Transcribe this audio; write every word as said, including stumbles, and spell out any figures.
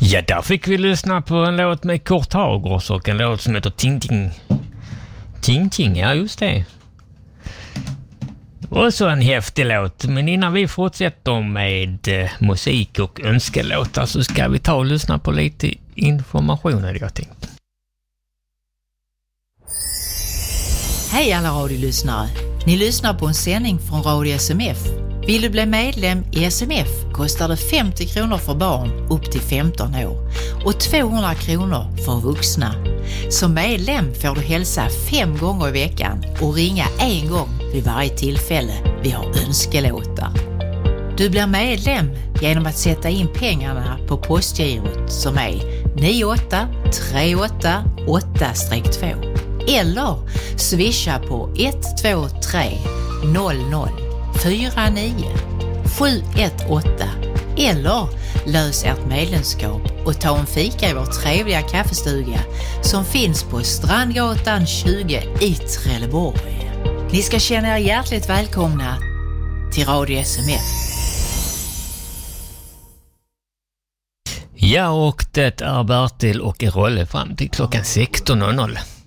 Ja, där fick vi lyssna på en låt med Kurt Hagers och en låt som heter Ting Ting. Ting Ting, ja just det. Och så en häftig låt. Men innan vi fortsätter med eh, musik och önskelåtar så ska vi ta och lyssna på lite information, hade jag tänkt. Hej alla radiolyssnare. Ni lyssnar på en sändning från Radio S M F. Vill du bli medlem i S M F kostar det femtio kronor för barn upp till femton år och tvåhundra kronor för vuxna. Som medlem får du hälsa fem gånger i veckan och ringa en gång vid varje tillfälle vi har önskelåtar. Du blir medlem genom att sätta in pengarna på postgirot som är nio åtta tre åtta åtta två eller swisha på ett två tre noll noll fyra nio sju ett åtta eller lös ert medlemskap och ta en fika i vår trevliga kaffestuga som finns på Strandgatan tjugo i Trelleborg. Ni ska känna er hjärtligt välkomna till Radio S M F. Ja, och det är Bertil och Rolle fram till klockan sexton noll noll.